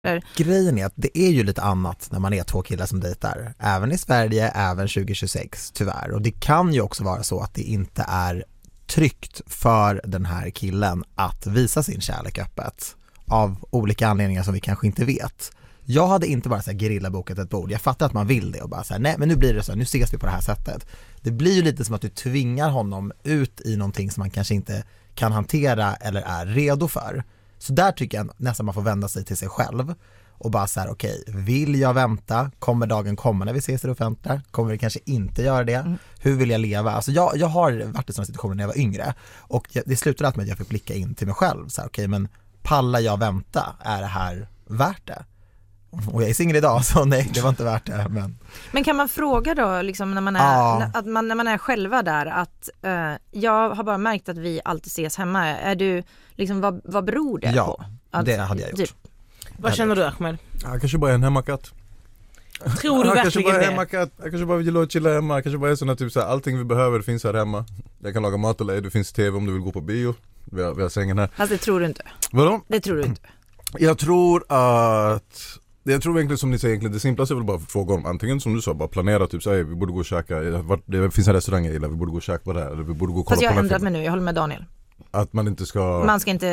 Grejen är att det är ju lite annat när man är två killar som dejtar. Även i Sverige, även 2026 tyvärr. Och det kan ju också vara så att det inte är tryggt för den här killen att visa sin kärlek öppet. Av olika anledningar som vi kanske inte vet. Jag hade inte bara så här gerillabokat ett bord. Jag fattar att man vill det och bara så här, nej men nu blir det så här, nu ses vi på det här sättet. Det blir ju lite som att du tvingar honom ut i någonting som man kanske inte kan hantera eller är redo för. Så där tycker jag nästan man får vända sig till sig själv och bara så här, okej, vill jag vänta? Kommer dagen komma när vi ses i det offentliga? Kommer vi kanske inte göra det? Hur vill jag leva? Alltså jag har varit i sådana situationer när jag var yngre och det slutade alltid med att jag fick blicka in till mig själv. Så här, okej, men pallar jag vänta? Är det här värt det? Och jag är singel idag så nej, det var inte värt det. Men kan man fråga då liksom, när man är, när man är själva där att jag har bara märkt att vi alltid ses hemma. Är du liksom, vad beror det på? Ja, det hade jag gjort. Typ. Vad känner du, Ahmed? Jag kanske bara är en hemmakatt. Tror du verkligen det? Jag kanske bara vill chilla hemma. Jag kanske bara är sån att typ, så här, allting vi behöver finns här hemma. Jag kan laga mat eller det finns tv om du vill gå på bio. Vi har sängen här. Fast det tror du inte. Vadå? Det tror du inte. Jag tror egentligen som ni säger, egentligen det simplaste är väl bara fråga om antingen som du sa, bara planera typ såhär, vi borde gå och käka, det finns en restaurang jag gillar, vi borde gå och käka på det här, eller vi borde gå och kolla. Fast jag på har ändrat mig nu, jag håller med Daniel. Att man inte ska...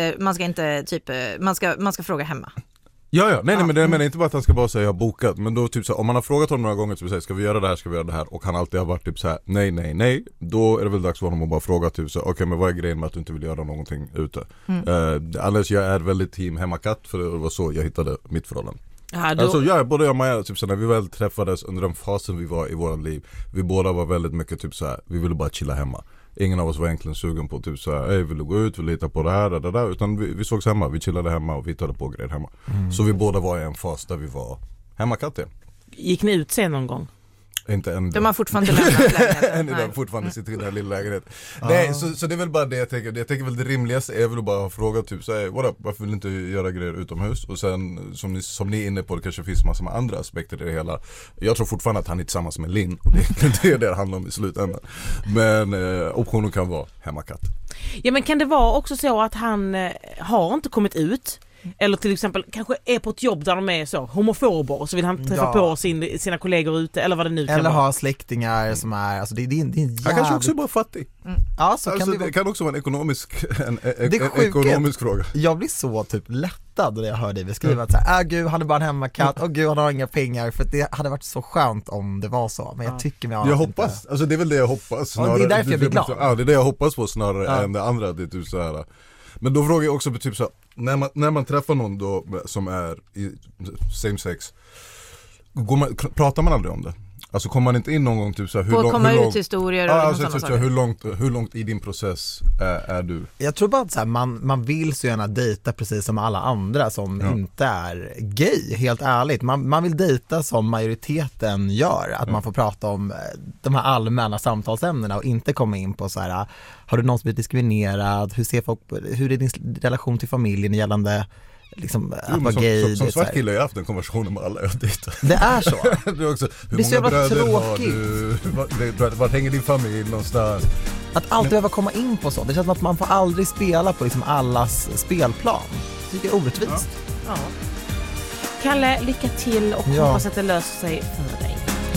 Man ska fråga hemma. Ja, nej, men det menar inte bara att han ska bara säga jag har bokat, men då typ så här, om man har frågat honom några gånger typ så här, ska vi göra det här och han alltid har varit typ så här, nej, då är det väl dags för honom att bara fråga typ så okej, men vad är grejen med att du inte vill göra någonting ute? Annars jag är väldigt team hemmakatt, för det var så jag hittade mitt förhållande. Alltså både jag och Maja typ så när vi väl träffades under den fasen vi var i våra liv, vi båda var väldigt mycket typ så här, vi ville bara chilla hemma. Ingen av oss var egentligen sugen på typ så här, vill du gå ut, vill du hitta på det här, det där, utan vi sågs hemma, vi chillade hemma och vi hittade på grejer hemma. Så vi båda var i en fas där vi var hemmakatter. Gick ni ut sen någon gång? Inte än. De har fortfarande lämnat än idag fortfarande sitter i den här lilla lägenheten. Nej, så det är väl bara det jag tänker. Jag tänker väl det rimligaste är väl bara att fråga typ så här, varför vill du inte göra grejer utomhus? Och sen som ni är inne på, det kanske finns massor med andra aspekter i det hela. Jag tror fortfarande att han är tillsammans med Linn och det är det handlar om i slutändan. Men optionen kan vara hemmakatt. Ja, men kan det vara också så att han har inte kommit ut? Eller till exempel kanske är på ett jobb där de är så homofober och så vill han träffa på sina kollegor ute eller vad det nu kan eller vara. Ha släktingar som är alltså det är jävligt... Han kanske också är bara fattig. Ja, så alltså, kan det kan också vara en ekonomisk fråga. Jag blir så typ lättad när jag hör dig beskriva att så här, gud han är bara en hemmakatt och gud han har inga pengar, för det hade varit så skönt om det var så, men jag tycker jag hoppas inte. Alltså det är väl det jag hoppas snarare. Det är därför jag blir glad. Ja, det är det jag hoppas på snarare än det andra, det är typ så här. Men då frågar jag också typ så här, när man träffar någon då som är i same sex, pratar man aldrig om det? Alltså kommer man inte in någon gång typ så här, hur långt historier och alltså, typ, hur långt i din process är du? Jag tror bara att så här, man vill så gärna dejta precis som alla andra som inte är gay, helt ärligt. Man vill dejta som majoriteten gör, att man får prata om de här allmänna samtalsämnena och inte komma in på så här, har du någon som blivit diskriminerad, hur är din relation till familjen gällande liksom, att vara gay. Som svart kille har jag haft en konversation med alla jag dejtar. Det är så. Det är också, hur det är så många bröder tråkigt. har du? Var hänger din familj någonstans? Att alltid behöva komma in på så. Det känns som att man får aldrig spela på liksom allas spelplan. Det är orättvist. Ja. Kalle, lycka till och hoppas att det löser sig för dig.